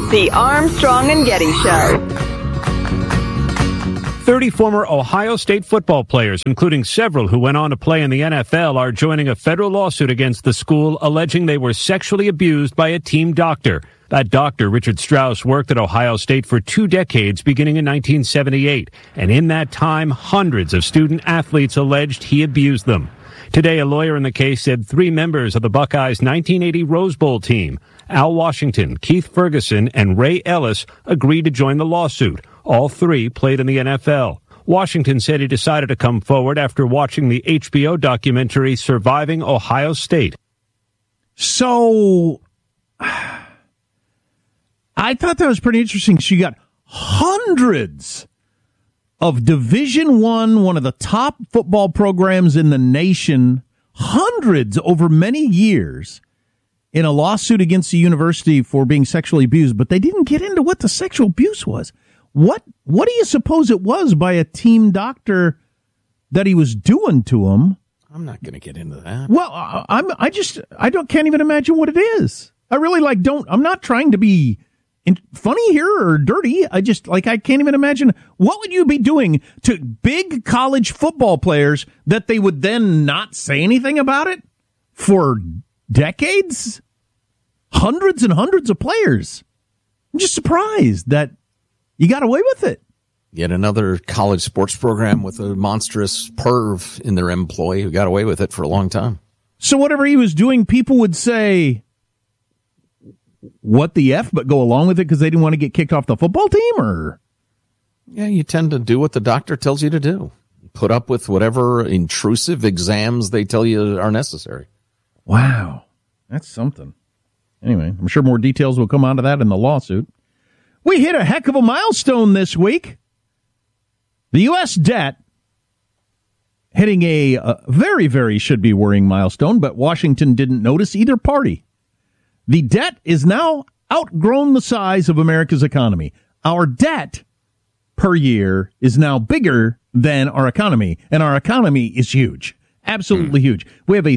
The Armstrong and Getty Show. 30 former Ohio State football players, including several who went on to play in the NFL, are joining a federal lawsuit against the school alleging they were sexually abused by a team doctor. That doctor, Richard Strauss, worked at Ohio State for 2 decades, beginning in 1978. And in that time, hundreds of student athletes alleged he abused them. Today, a lawyer in the case said 3 members of the Buckeyes' 1980 Rose Bowl team, Al Washington, Keith Ferguson, and Ray Ellis, agreed to join the lawsuit. All 3 played in the NFL. Washington said he decided to come forward after watching the HBO documentary Surviving Ohio State. So, I thought that was pretty interesting. So you got hundreds of Division I, one of the top football programs in the nation, hundreds over many years, in a lawsuit against the university for being sexually abused, but they didn't get into what the sexual abuse was. What do you suppose it was by a team doctor that he was doing to him? I'm not going to get into that. Well, can't even imagine what it is. I really I'm not trying to be funny here or dirty. I can't even imagine. What would you be doing to big college football players that they would then not say anything about it for decades? Hundreds and hundreds of players. I'm just surprised that you got away with it. Yet another college sports program with a monstrous perv in their employ who got away with it for a long time. So whatever he was doing, people would say, what the F, but go along with it because they didn't want to get kicked off the football team? Or yeah, you tend to do what the doctor tells you to do. Put up with whatever intrusive exams they tell you are necessary. Wow. That's something. Anyway, I'm sure more details will come out of that in the lawsuit. We hit a heck of a milestone this week. The U.S. debt hitting a very, very should be worrying milestone, but Washington didn't notice either party. The debt is now outgrown the size of America's economy. Our debt per year is now bigger than our economy, and our economy is huge. Absolutely huge. We have a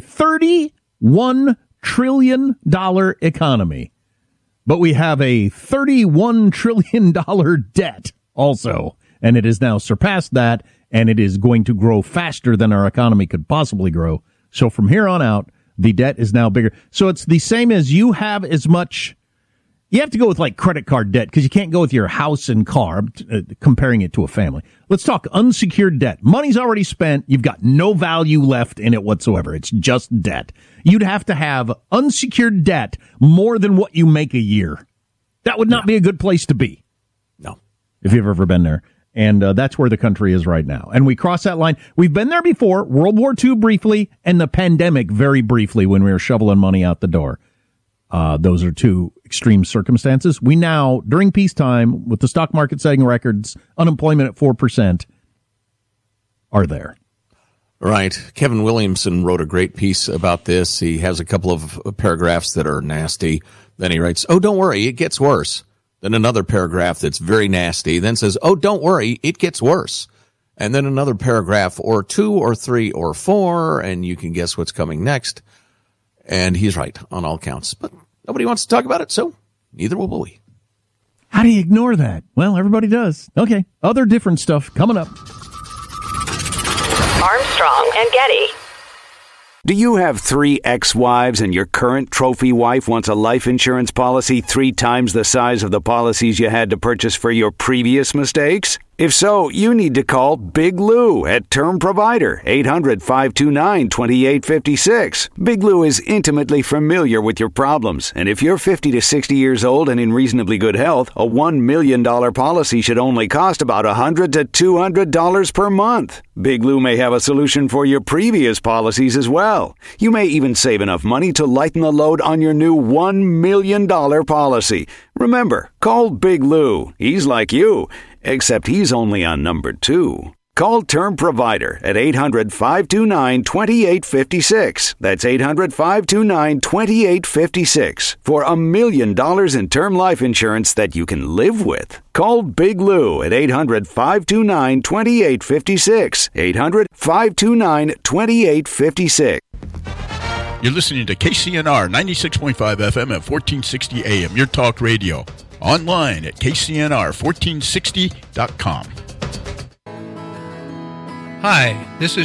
$31 trillion economy, but we have a $31 trillion debt also, and it has now surpassed that, and it is going to grow faster than our economy could possibly grow. So from here on out, the debt is now bigger. So it's the same as you have as much. You have to go with like credit card debt because you can't go with your house and car, comparing it to a family. Let's talk unsecured debt. Money's already spent. You've got no value left in it whatsoever. It's just debt. You'd have to have unsecured debt more than what you make a year. That would not be a good place to be. No. If you've ever been there. And that's where the country is right now. And we cross that line. We've been there before, World War II briefly, and the pandemic very briefly when we were shoveling money out the door. Those are 2 extreme circumstances. We now, during peacetime, with the stock market setting records, unemployment at 4%, are there. Right. Kevin Williamson wrote a great piece about this. He has a couple of paragraphs that are nasty. Then he writes, "Oh, don't worry, it gets worse." Then another paragraph that's very nasty. Then says, "Oh, don't worry, it gets worse." And then another paragraph or 2 or 3 or 4, and you can guess what's coming next. And he's right on all counts. But nobody wants to talk about it, so neither will we. How do you ignore that? Well, everybody does. Okay, other different stuff coming up. Armstrong and Getty. Do you have 3 ex-wives and your current trophy wife wants a life insurance policy 3 times the size of the policies you had to purchase for your previous mistakes? If so, you need to call Big Lou at Term Provider, 800-529-2856. Big Lou is intimately familiar with your problems, and if you're 50 to 60 years old and in reasonably good health, a $1 million policy should only cost about $100 to $200 per month. Big Lou may have a solution for your previous policies as well. You may even save enough money to lighten the load on your new $1 million policy. Remember, call Big Lou. He's like you, except he's only on number 2. Call Term Provider at 800-529-2856. That's 800-529-2856 for $1 million in term life insurance that you can live with. Call Big Lou at 800-529-2856. 800-529-2856. You're listening to KCNR 96.5 FM at 1460 AM, your talk radio. Online at kcnr1460.com. Hi, this is